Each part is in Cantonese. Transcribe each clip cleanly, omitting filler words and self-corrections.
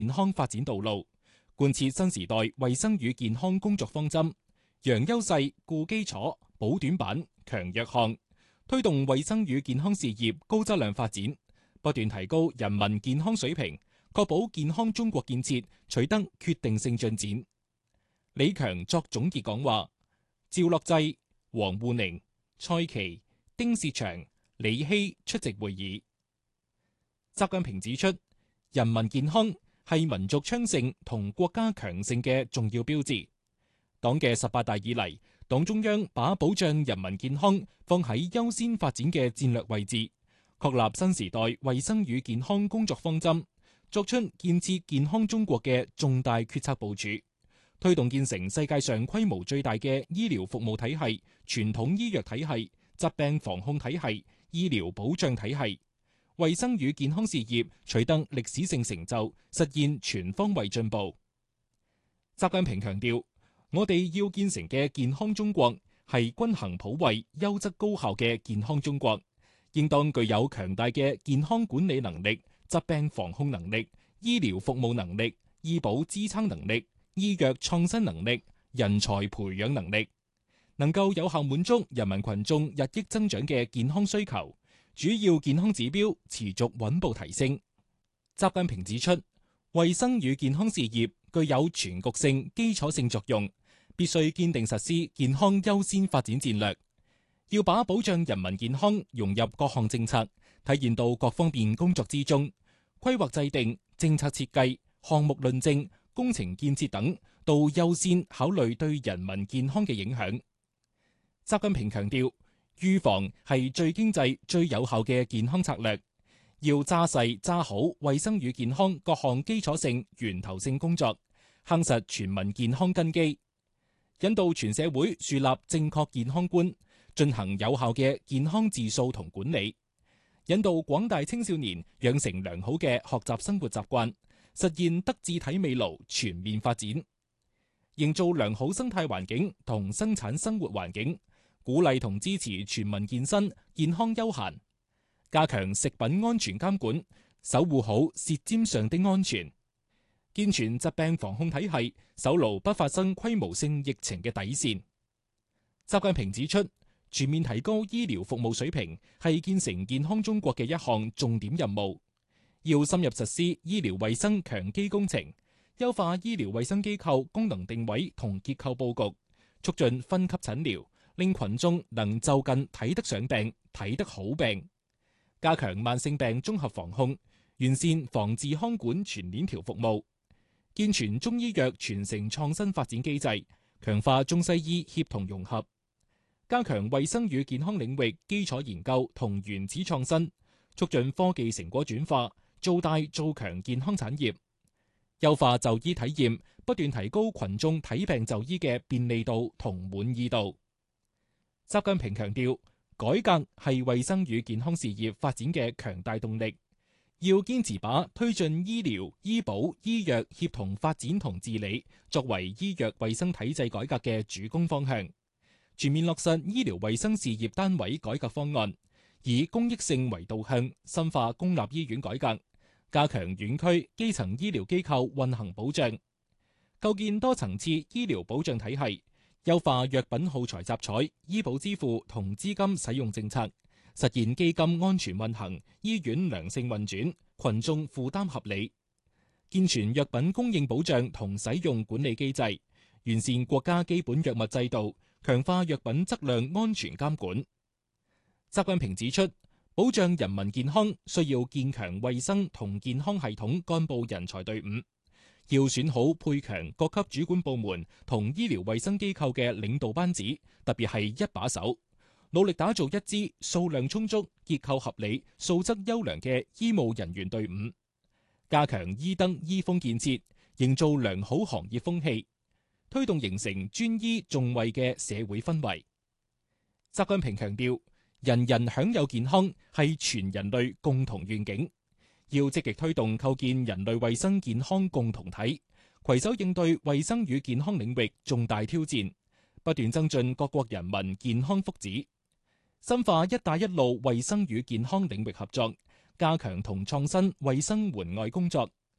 健康發展道路，貫徹新時代衛生與健康工作方針，揚優勢、固基礎、補短板、強弱項，推動衛生與健康事業高質量發展，不斷提高人民健康水平，確保健康中國建設取得決定性進展。李強作總結講話，趙樂際、王滬寧、蔡奇、丁薛祥、李希出席會議。習近平指出，人民健康係民族昌盛同國家強盛嘅重要標誌。黨嘅18大以嚟，黨中央把保障人民健康放喺優先發展嘅戰略位置，確立新時代衛生與健康工作方針，作出建設健康中國嘅重大決策部署，推動建成世界上規模最大嘅醫療服務體系、傳統醫藥體系、疾病防控體系、醫療保障體系，衛生與健康事業取得歷史性成就，實現全方位進步。習近平強調，我哋要建成嘅健康中國係均衡普惠、優質高效嘅健康中國，應當具有強大嘅健康管理能力、疾病防控能力、醫療服務能力、醫保支撐能力、醫藥創新能力、人才培養能力，能夠有效滿足人民群眾日益增長嘅健康需求，主要健康指標持續穩步提升。習近平指出，衛生與健康事業具有全局性、基礎性作用，必須堅定實施健康優先發展戰略，要把保障人民健康融入各項政策，體現到各方面工作之中，規劃制定、政策設計、項目論證、工程建設等，都優先考慮對人民健康嘅影響。習近平強調，預防係最經濟、最有效嘅健康策略，要揸細揸好衛生與健康各項基礎性、源頭性工作，夯實全民健康根基，引導全社會樹立正確健康觀，進行有效嘅健康自訴同管理，引導廣大青少年養成良好嘅學習生活習慣，實現德智體美勞全面發展，營造良好生態環境同生產生活環境，鼓勵同支持全民健身、健康休閒，加強食品安全監管，守護好舌尖上的安全，健全疾病防控體系，守牢不發生規模性疫情嘅底線。習近平指出，全面提高醫療服務水平係建成健康中國嘅一項重點任務，要深入實施醫療衛生強基工程，優化醫療衛生機構功能定位同結構佈局，促進分級診療，令群眾能就近睇得上病、睇得好病，加強慢性病綜合防控，完善防治康管全鏈條服務，健全中醫藥傳承創新發展機制，強化中西醫協同融合，加強衛生與健康領域基礎研究同原始創新，促進科技成果轉化，做大做強健康產業，優化就醫體驗，不斷提高群眾睇病就醫嘅便利度同滿意度。習近平強調，改革係衛生與健康事業發展嘅強大動力，要堅持把推進醫療、醫保、醫藥協同發展同治理作為醫藥衛生體制改革嘅主攻方向，全面落實醫療衛生事業單位改革方案，以公益性為導向，深化公立醫院改革，加強院區基層醫療機構運行保障，構建多層次醫療保障體系，優化藥品耗材集採、醫保支付同資金使用政策，實現基金安全運行、醫院良性運轉、群眾負擔合理，健全藥品供應保障同使用管理機制，完善國家基本藥物制度，強化藥品質量安全監管。習近平指出，保障人民健康需要建強衛生同健康系統幹部人才隊伍，要選好配強各級主管部門同醫療衛生機構嘅領導班子，特別係一把手，努力打造一支數量充足、結構合理、素質優良嘅醫務人員隊伍，加強醫德醫風建設，營造良好行業風氣，推動形成專醫重衛嘅社會氛圍。習近平強調，人人享有健康係全人類共同願景，要積極推動構建人類衛生健康共同體，攜手應對衛生與健康領域重大挑戰，不斷增進各國人民健康福祉，深化一帶一路衛生與健康領域合作，加強同創新衛生援外工作，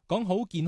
講好健